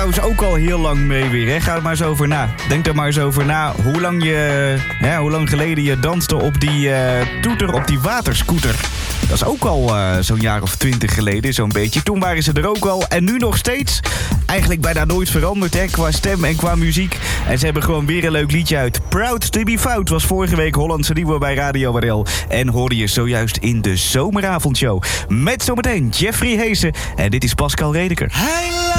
Is ook al heel lang mee weer, hè? Ga er maar eens over na. Denk er maar eens over na hoe lang geleden je danste op die toeter, op die waterscooter. Dat is ook al zo'n jaar of 20 geleden, zo'n beetje. Toen waren ze er ook al en nu nog steeds. Eigenlijk bijna nooit veranderd, hè, qua stem en qua muziek. En ze hebben gewoon weer een leuk liedje uit. Proud to be Fout was vorige week Hollandse nieuwe bij Radio WRL. En hoorde je zojuist in de zomeravondshow. Met zometeen Jeffrey Heesen. En dit is Pascal Redeker.